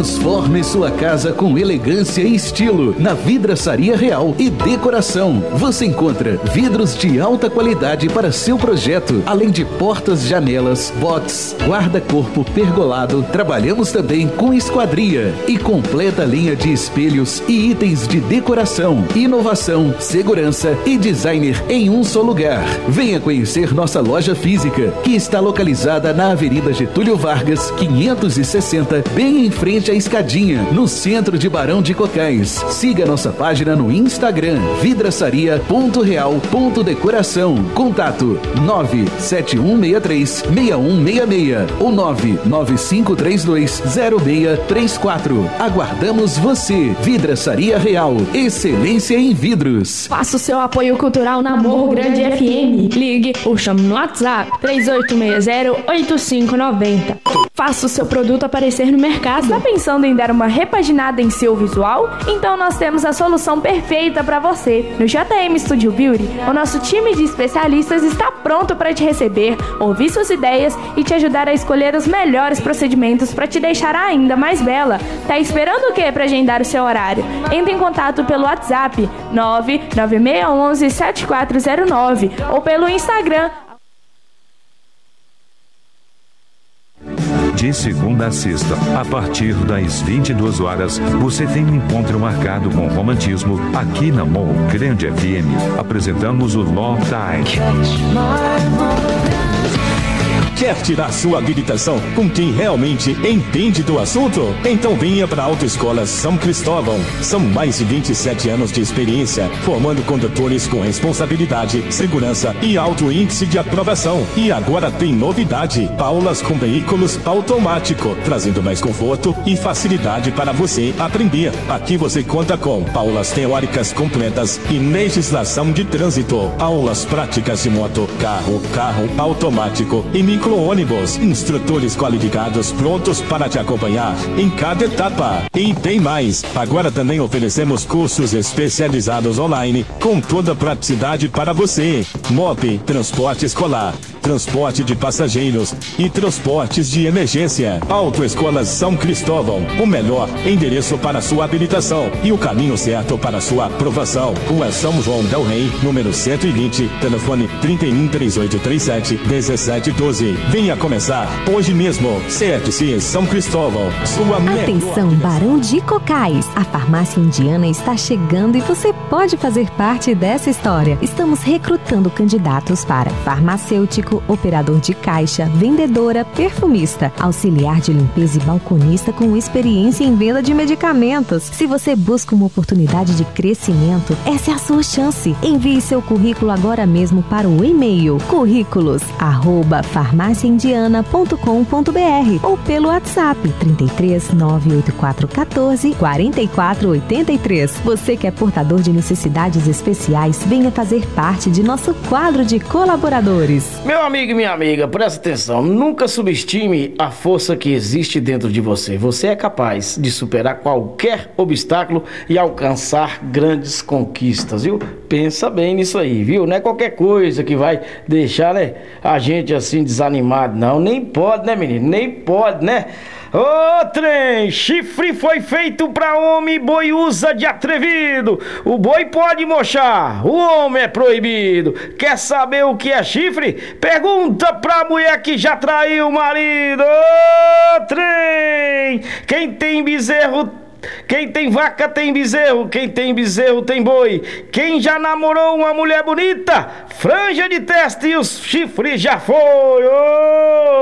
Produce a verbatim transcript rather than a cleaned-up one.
Transforme sua casa com elegância e estilo na Vidraçaria Real e Decoração. Você encontra vidros de alta qualidade para seu projeto, além de portas, janelas, box, guarda-corpo pergolado. Trabalhamos também com esquadria e completa linha de espelhos e itens de decoração, inovação, segurança e designer em um só lugar. Venha conhecer nossa loja física, que está localizada na Avenida Getúlio Vargas, quinhentos e sessenta, bem em frente à escadinha, no centro de Barão de Cocais. Siga nossa página no Instagram, vidraçaria ponto real ponto decoração. Contato nove sete um seis três, seis um seis seis ou nove nove cinco três dois, zero seis três quatro. Aguardamos você. Vidraçaria Real, excelência em vidros. Faça o seu apoio cultural na Morro Grande F M. Ligue ou chame no WhatsApp três oito seis zero, oito cinco nove zero. Faça o seu produto aparecer no mercado. Está pensando em dar uma repaginada em seu visual? Então nós temos a solução perfeita para você. No J M Studio Beauty, o nosso time de especialistas está pronto para te receber, ouvir suas ideias e te ajudar a escolher os melhores procedimentos para te deixar ainda mais bela. Tá esperando o que para agendar o seu horário? Entre em contato pelo WhatsApp nove nove seis um um, sete quatro zero nove ou pelo Instagram. De segunda a sexta, a partir das vinte e duas horas, você tem um encontro marcado com romantismo aqui na Morro Grande F M. Apresentamos o Love Time. Quer tirar sua habilitação com quem realmente entende do assunto? Então venha para a Autoescola São Cristóvão. São mais de vinte e sete anos de experiência, formando condutores com responsabilidade, segurança e alto índice de aprovação. E agora tem novidade: aulas com veículos automático, trazendo mais conforto e facilidade para você aprender. Aqui você conta com aulas teóricas completas e legislação de trânsito, aulas práticas de moto, carro, carro automático e micro ônibus, instrutores qualificados prontos para te acompanhar em cada etapa. E tem mais, agora também oferecemos cursos especializados online com toda a praticidade para você. M O P, transporte escolar, transporte de passageiros e transportes de emergência. Autoescola São Cristóvão, o melhor endereço para sua habilitação e o caminho certo para sua aprovação. Rua São João del Rei, número cento e vinte, telefone trinta e um, três oito três sete, dezessete doze. Venha começar hoje mesmo. C F C São Cristóvão, sua Atenção, Barão de Cocais. A farmácia indiana está chegando e você pode fazer parte dessa história. Estamos recrutando candidatos para farmacêutico, operador de caixa, vendedora, perfumista, auxiliar de limpeza e balconista com experiência em venda de medicamentos. Se você busca uma oportunidade de crescimento, essa é a sua chance. Envie seu currículo agora mesmo para o e-mail currículos arroba farmácia indiana ponto com ponto b r ou pelo WhatsApp trinta e três, nove oito quatro um quatro, quatro quatro oito três. Você que é portador de necessidades especiais, venha fazer parte de nosso quadro de colaboradores. Meu amigo e minha amiga, presta atenção, nunca subestime a força que existe dentro de você. Você é capaz de superar qualquer obstáculo e alcançar grandes conquistas, viu? Pensa bem nisso aí, viu? Não é qualquer coisa que vai deixar, né, a gente assim desanimado, não. Nem pode, né, menino? Nem pode, né? Ô, trem, chifre foi feito pra homem, boi usa de atrevido. O boi pode mochar, o homem é proibido. Quer saber o que é chifre? Pergunta pra mulher que já traiu o marido. Ô, trem, quem tem bezerro, quem tem vaca tem bezerro, quem tem bezerro tem boi. Quem já namorou uma mulher bonita, franja de testa e os chifres já foi. Oh!